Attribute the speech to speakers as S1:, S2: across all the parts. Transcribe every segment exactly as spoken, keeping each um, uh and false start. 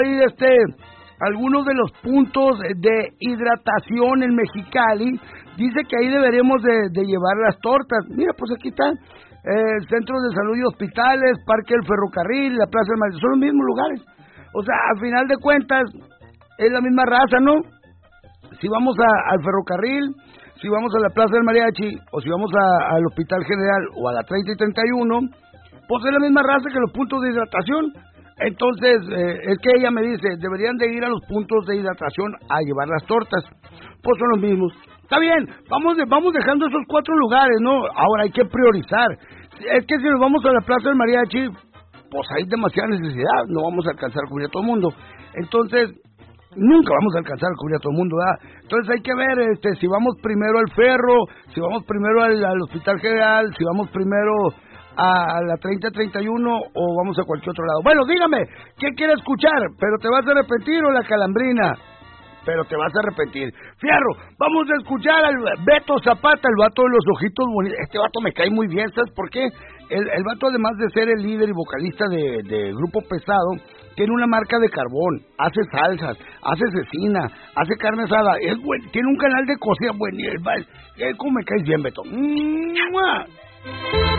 S1: este, algunos de los puntos de hidratación en Mexicali. Dice que ahí deberemos de, de llevar las tortas. Mira, pues aquí están. Eh, centros de salud y hospitales, Parque del Ferrocarril, la Plaza del Mariachi, son los mismos lugares. O sea, al final de cuentas, es la misma raza, ¿no? Si vamos a, al ferrocarril, si vamos a la Plaza del Mariachi, o si vamos a, al Hospital General, o a la treinta y treinta y uno, pues es la misma raza que los puntos de hidratación. Entonces, eh, es que ella me dice, deberían de ir a los puntos de hidratación a llevar las tortas. Pues son los mismos. Está bien, vamos de, vamos dejando esos cuatro lugares, ¿no? Ahora hay que priorizar. Es que si nos vamos a la Plaza del Mariachi, pues hay demasiada necesidad, no vamos a alcanzar a cubrir a todo el mundo. Entonces, nunca vamos a alcanzar a cubrir a todo el mundo, ¿verdad? Entonces hay que ver este, si vamos primero al Ferro, si vamos primero al, al Hospital General, si vamos primero a la treinta treinta y uno o vamos a cualquier otro lado. Bueno, dígame, ¿qué quiere escuchar? ¿Pero te vas a arrepentir o la calambrina? Pero te vas a arrepentir. Fierro, vamos a escuchar al Beto Zapata, el vato de los ojitos bonitos. Este vato me cae muy bien, ¿sabes por qué? El, el vato, además de ser el líder y vocalista de, de Grupo Pesado, tiene una marca de carbón, hace salsas, hace cecina, hace carne asada, es buen, tiene un canal de cocina buen, eh, ¿cómo me caes bien, Beto? ¡Mua!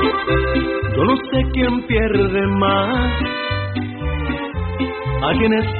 S2: Yo no sé quién pierde más, a quienes